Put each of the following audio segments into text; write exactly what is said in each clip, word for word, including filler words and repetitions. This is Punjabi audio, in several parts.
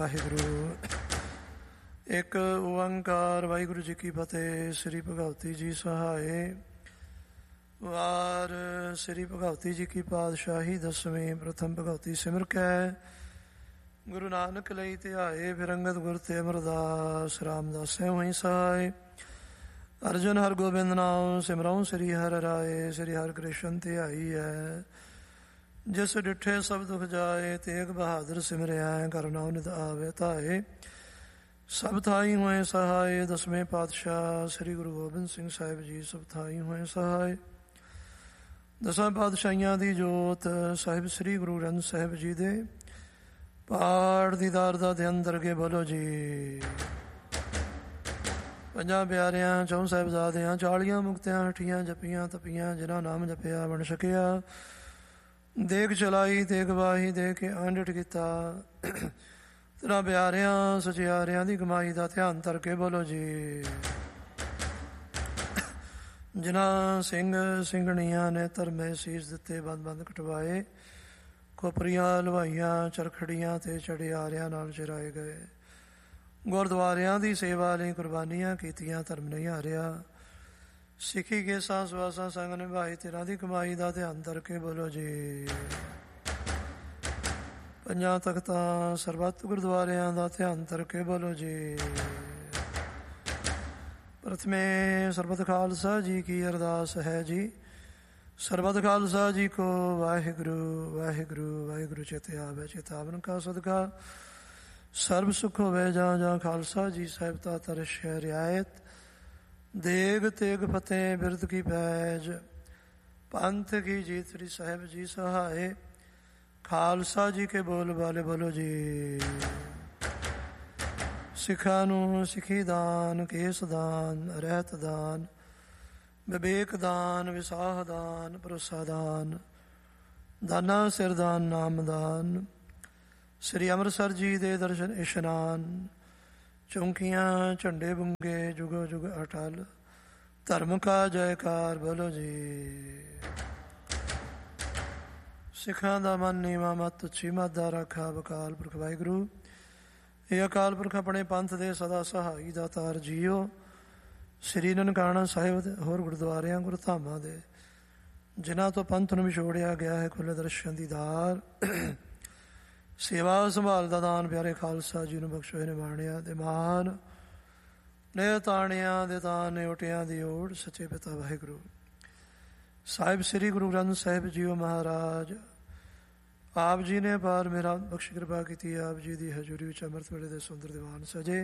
ਵਾਹਿਗੁਰੂ। ਇੱਕ ਓੰਕਾਰ ਵਾਹਿਗੁਰੂ ਜੀ ਕੀ ਫਤਿਹ। ਸ੍ਰੀ ਭਗਵਤੀ ਜੀ ਸਹਾਏ। ਵਾਰ ਸ੍ਰੀ ਭਗਵਤੀ ਜੀ ਕੀ ਪਾਤਸ਼ਾਹੀ ਦਸਵੀਂ। ਪ੍ਰਥਮ ਭਗਵਤੀ ਸਿਮਰ ਕੈ ਗੁਰੂ ਨਾਨਕ ਲਈ ਧਿਆਏ। ਫਿਰ ਅੰਗਦ ਗੁਰ ਤੇ ਅਮਰਦਾਸ ਰਾਮਦਾਸੈ ਹੋਈ ਸਹਾਏ। ਅਰਜਨ ਹਰ ਗੋਬਿੰਦ ਨਾਮ ਸਿਮਰਉ ਸ੍ਰੀ ਹਰਿ ਰਾਏ। ਸ੍ਰੀ ਹਰਿ ਕ੍ਰਿਸ਼ਨ ਧਿਆਈ ਹੈ ਜਿਸ ਡਿਠੇ ਸਭ ਦੁਖ ਜਾਏ। ਤੇਗ ਬਹਾਦਰ ਸਿਮਰਿਆ ਕਰਨਾ ਨਿਤ ਆਵੇ ਧਾਏ। ਸਭ ਥਾਈ ਹੋਏ ਸਹਾਏ। ਦਸਵੇਂ ਪਾਤਸ਼ਾਹ ਸ੍ਰੀ ਗੁਰੂ ਗੋਬਿੰਦ ਸਿੰਘ ਸਾਹਿਬ ਜੀ ਸਭ ਥਾਈ ਹੋਏ ਸਹਾਏ। ਦਸਾਂ ਪਾਤਸ਼ਾਹੀਆਂ ਦੀ ਜੋਤ ਸਾਹਿਬ ਸ੍ਰੀ ਗੁਰੂ ਗ੍ਰੰਥ ਸਾਹਿਬ ਜੀ ਦੇ ਪਾਠ ਦੀਦਾਰ ਦਾ ਧਿਆਨ ਦਰਗੇ ਬੋਲੋ ਜੀ। ਪੰਜਾਂ ਪਿਆਰਿਆਂ ਚੌਂ ਸਾਹਿਬਜ਼ਾਦਿਆਂ ਚਾਲੀਆਂ ਮੁਕਤਿਆਂ ਹਠੀਆਂ ਜਪੀਆਂ ਤਪੀਆਂ ਜਿਨ੍ਹਾਂ ਨਾਮ ਜਪਿਆ ਬਣ ਸਕਿਆ। ਦੇਖ ਚਲਾਈ ਤੇ ਗਵਾਹੀ ਦੇ ਕੇ ਆਂਡਟ ਕੀਤਾ। ਤੇਰਾਂ ਪਿਆਰਿਆਂ ਸਚਿਆਰਿਆਂ ਦੀ ਕਮਾਈ ਦਾ ਧਿਆਨ ਧਰ ਕੇ ਬੋਲੋ ਜੀ। ਜਿਨ੍ਹਾਂ ਸਿੰਘ ਸਿੰਘਣੀਆਂ ਨੇ ਧਰਮੇ ਸੀਸ ਦਿੱਤੇ ਬੰਦ ਬੰਦ ਕਟਵਾਏ। ਖੋਪਰੀਆਂ ਲਵਾਈਆਂ ਚਰਖੜੀਆਂ ਤੇ ਚੜਿਆਰਿਆਂ ਨਾਲ ਚਰਾਏ ਗਏ। ਗੁਰਦੁਆਰਿਆਂ ਦੀ ਸੇਵਾ ਲਈ ਕੁਰਬਾਨੀਆਂ ਕੀਤੀਆਂ ਧਰਮ ਨਹੀਂ ਹਾਰਿਆ। ਸਿੱਖੀ ਕੇ ਸਾਂਸ ਵਾਸਾਂ ਸੰਗ ਨਿਭਾਈ। ਤੇਰਾਂ ਦੀ ਕਮਾਈ ਦਾ ਧਿਆਨ ਧਰ ਕੇ ਬੋਲੋ ਜੀ। ਪੰਜਾਂ ਤਖਤਾਂ ਸਰਬੱਤ ਗੁਰਦੁਆਰਿਆਂ ਦਾ ਧਿਆਨ ਧਰ ਕੇ ਬੋਲੋ ਜੀ। ਪ੍ਰਥਮੇ ਸਰਬੱਤ ਖਾਲਸਾ ਜੀ ਕੀ ਅਰਦਾਸ ਹੈ ਜੀ। ਸਰਬੱਤ ਖਾਲਸਾ ਜੀ ਕੋ ਵਾਹਿਗੁਰੂ ਵਾਹਿਗੁਰੂ ਵਾਹਿਗੁਰੂ ਚੇਤੇ ਆਵੇ। ਚੇਤਾਵਨ ਕਾ ਸਦਕਾ ਸਰਬ ਸੁਖ ਹੋਵੇ। ਜਾਂ ਜਾਂ ਖਾਲਸਾ ਜੀ ਸਾਹਿਬ ਤਾ ਤਰਸ਼ ਰਿਆਇਤ। ਦੇਗ ਤੇਗ ਫਤਿਹ ਬਿਰਦ ਕੀ ਪੈਜ। ਪੰਥ ਕੀ ਜੀਤ ਸ੍ਰੀ ਸਾਹਿਬ ਜੀ ਸਹਾਏ। ਖਾਲਸਾ ਜੀ ਕੇ ਬੋਲ ਵਾਲੇ ਬੋਲੋ ਜੀ। ਸਿੱਖਾਂ ਨੂੰ ਸਿੱਖੀ ਦਾਨ ਕੇਸ ਦਾਨ ਰਹਿਤ ਦਾਨ ਵਿਵੇਕ ਦਾਨ ਵਿਸਾਹ ਦਾਨ ਭਰੋਸਾ ਦਾਨ ਦਾਨਾ ਸਿਰ ਦਾਨ ਨਾਮ ਦਾਨ। ਸ੍ਰੀ ਅੰਮ੍ਰਿਤਸਰ ਜੀ ਦੇ ਦਰਸ਼ਨ ਇਸ਼ਨਾਨ। ਚੌਂਕੀਆਂ ਝੰਡੇ ਬੁੰਗੇ ਜੁਗੋ ਜੁਗ ਅਟਲ। ਧਰਮ ਕਾ ਜੈਕਾਰ ਬੋਲੋ ਜੀ। ਸਿੱਖਾਂ ਦਾ ਮਨ ਨੀਵਾਂ ਮਤ ਉੱਚੀ ਮੱਤ ਦਾ ਰਾਖਾ ਅਕਾਲ ਪੁਰਖ ਵਾਹਿਗੁਰੂ। ਇਹ ਅਕਾਲ ਪੁਰਖ ਆਪਣੇ ਪੰਥ ਦੇ ਸਦਾ ਸਹਾਈ ਦਾਤਾਰ ਜੀਓ। ਸ੍ਰੀ ਨਨਕਾਣਾ ਸਾਹਿਬ ਦੇ ਹੋਰ ਗੁਰਦੁਆਰਿਆਂ ਗੁਰਧਾਮਾਂ ਦੇ ਜਿਨ੍ਹਾਂ ਤੋਂ ਪੰਥ ਨੂੰ ਵਿਛੋੜਿਆ ਗਿਆ ਹੈ ਖੁੱਲ੍ਹੇ ਦਰਸ਼ਨ ਦੀਦਾਰ ਸੇਵਾ ਸੰਭਾਲ ਦਾ ਦਾਨ ਪਿਆਰੇ ਖਾਲਸਾ ਜੀ ਨੂੰ ਬਖਸ਼ੋ ਨਿਮਾਣਿਆ ਦੇ ਮਾਨ ਨੇ ਤਾਣਿਆਂ ਦੇ ਤਾਨ ਨੇ ਓਟਿਆਂ ਦੀ ਓੜ ਸੱਚੇ ਪਿਤਾ ਵਾਹਿਗੁਰੂ ਸਾਹਿਬ ਸ੍ਰੀ ਗੁਰੂ ਗ੍ਰੰਥ ਸਾਹਿਬ ਜੀਓ ਮਹਾਰਾਜ ਆਪ ਜੀ ਨੇ ਬਾਰ ਮੇਰਾ ਬਖਸ਼ ਕਿਰਪਾ ਕੀਤੀ। ਆਪ ਜੀ ਦੀ ਹਜ਼ੂਰੀ ਵਿੱਚ ਅੰਮ੍ਰਿਤ ਵੇਲੇ ਦੇ ਸੁੰਦਰ ਦੀਵਾਨ ਸਜੇ।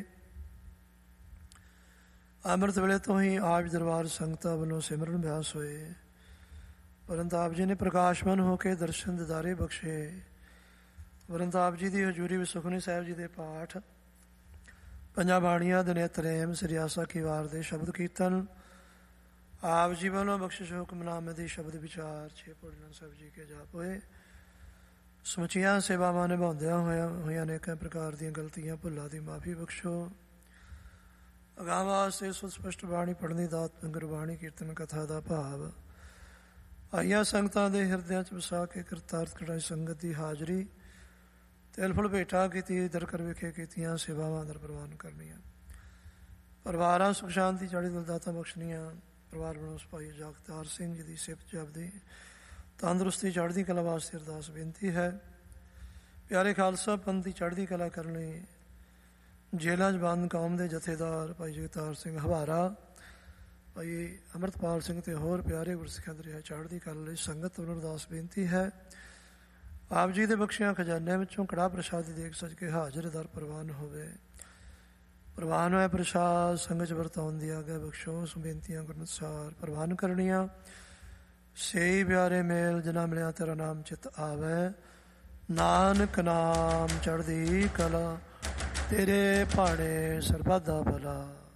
ਅੰਮ੍ਰਿਤ ਵੇਲੇ ਤੋਂ ਹੀ ਆਪ ਦਰਬਾਰ ਸੰਗਤਾਂ ਵੱਲੋਂ ਸਿਮਰਨ ਅਭਿਆਸ ਹੋਏ। ਪਰੰਤੂ ਆਪ ਜੀ ਨੇ ਪ੍ਰਕਾਸ਼ਮਨ ਹੋ ਕੇ ਦਰਸ਼ਨ ਦਿਦਾਰੇ ਬਖਸ਼ੇ। ਪਰੰਤੂ ਆਪ ਜੀ ਦੀ ਹਜ਼ੂਰੀ ਵਿੱਚ ਸੁਖਮਨੀ ਸਾਹਿਬ ਜੀ ਦੇ ਪਾਠ ਪੰਜਾਂ ਬਾਣੀਆਂ ਦੇ ਨੇਤਰੇਮ ਸ੍ਰੀ ਆਸਾ ਕੀ ਵਾਰ ਦੇ ਸ਼ਬਦ ਕੀਰਤਨ ਆਪ ਜੀ ਵੱਲੋਂ ਬਖਸ਼ਿਸ਼ ਹੁਕਮਨਾਮੇ ਦੀ ਸ਼ਬਦ ਵਿਚਾਰ ਛੇ ਪੌੜੀਆਂ ਸਾਹਿਬ ਜੀ ਕੇ ਜਾਪ ਹੋਏ। ਸਮੁੱਚੀਆਂ ਸੇਵਾਵਾਂ ਨਿਭਾਉਂਦਿਆਂ ਹੋਇਆ ਹੋਈਆਂ ਅਨੇਕਾਂ ਪ੍ਰਕਾਰ ਦੀਆਂ ਗਲਤੀਆਂ ਭੁੱਲਾਂ ਦੀ ਮਾਫੀ ਬਖਸ਼ੋ। ਅਗਾਂਹ ਵਾਸਤੇ ਸੁਸਪਸ਼ਟ ਬਾਣੀ ਪੜ੍ਹਨ ਦੀ ਦਾਤ ਗੁਰਬਾਣੀ ਕੀਰਤਨ ਕਥਾ ਦਾ ਭਾਵ ਆਈਆਂ ਸੰਗਤਾਂ ਦੇ ਹਿਰਦਿਆਂ 'ਚ ਵਸਾ ਕੇ ਕਰਤਾਰਥ ਕਢਾਈ ਸੰਗਤ ਦੀ ਹਾਜ਼ਰੀ ਤਿਲ ਫੁਲ ਭੇਟਾ ਕੀਤੀ ਦਰ ਕਰ ਵਿਖੇ ਕੀਤੀਆਂ ਸੇਵਾਵਾਂ ਦਰ ਪ੍ਰਵਾਨ ਕਰਨੀਆਂ। ਪਰਿਵਾਰਾਂ ਸੁਖ ਸ਼ਾਂਤੀ ਚੜ੍ਹਦੀ ਕਲਾ ਦਾਤਾਂ ਬਖਸ਼ਣੀਆਂ। ਪਰਿਵਾਰ ਬਣੋ ਸਿਪਾਹੀ ਜਗਤਾਰ ਸਿੰਘ ਜੀ ਦੀ ਸਿਫਤ ਜਪਦੀ ਤੰਦਰੁਸਤੀ ਚੜ੍ਹਦੀ ਕਲਾ ਵਾਸਤੇ ਅਰਦਾਸ ਬੇਨਤੀ ਹੈ। ਪਿਆਰੇ ਖਾਲਸਾ ਪੰਥ ਦੀ ਚੜ੍ਹਦੀ ਕਲਾ ਕਰਨ ਲਈ ਜੇਲ੍ਹਾਂ 'ਚ ਬੰਦ ਕੌਮ ਦੇ ਜਥੇਦਾਰ ਭਾਈ ਜਗਤਾਰ ਸਿੰਘ ਹਵਾਰਾ ਭਾਈ ਅੰਮ੍ਰਿਤਪਾਲ ਸਿੰਘ ਅਤੇ ਹੋਰ ਪਿਆਰੇ ਗੁਰਸਿੱਖਾਂ ਦੇ ਰਿਹਾ ਚੜ੍ਹਦੀ ਕਲਾ ਲਈ ਸੰਗਤ ਵੱਲੋਂ ਅਰਦਾਸ ਬੇਨਤੀ ਹੈ। ਆਪ ਜੀ ਦੇ ਬਖਸ਼ਿਆਂ ਖਜ਼ਾਨਿਆਂ ਵਿੱਚੋਂ ਕੜਾਹ ਪ੍ਰਸ਼ਾਦ ਦੇਖ ਸੱਜ ਕੇ ਹਾਜ਼ਰ ਦਰ ਪ੍ਰਵਾਨ ਹੋਵੇ। ਪ੍ਰਵਾਨ ਹੋਇਆ ਪ੍ਰਸ਼ਾਦ ਸੰਗਤ 'ਚ ਵਰਤਾਉਣ ਦੀ ਆਗਿਆ ਬਖਸ਼ੋ। ਉਸ ਬੇਨਤੀਆਂ ਗੁਰ ਅਨੁਸਾਰ ਪ੍ਰਵਾਨ ਕਰਨੀਆਂ। ਸਹੀ ਪਿਆਰੇ ਮੇਲ ਜਿਨ੍ਹਾਂ ਮਿਲਿਆ ਤੇਰਾ ਨਾਮ ਚਿੱਤ ਆਵੇ। ਨਾਨਕ ਨਾਮ ਚੜ੍ਹਦੀ ਕਲਾ ਤੇਰੇ ਭਾਣੇ ਸਰਬੱਤ ਦਾ ਭਲਾ।